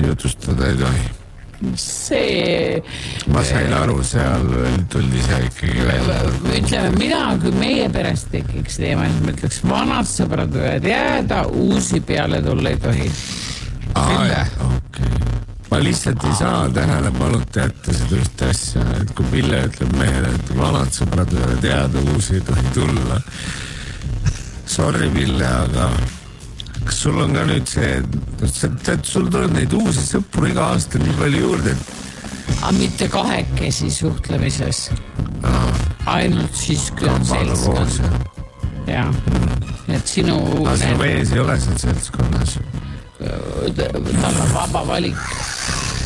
jutustada ei tohi. See... Ma sain aru, seal tuldi see ikkagi välja. Ütleme, mina kui meie perest tekiks teema, et ma ütleks, vanad sõbrad võivad jääda, uusi peale tulla ei tohi. Okay. Ma lihtsalt ei saa tähelepanuta jätta seda ühte asja, et kui Pille ütleb meile, et vanad sõbrad võivad jääda, uusi ei tohi tulla. Sorry, Pille, aga kas sul on ka nüüd see, et sul tuleb neid uusi sõpru iga aasta nii palju juurde? Aga mitte kahekesi suhtlemises. Ainult siis kui on seltskond. Jaa. Et sinu... Aga sinu mees ei ole seal seltskonnas. Tal on vaba valik.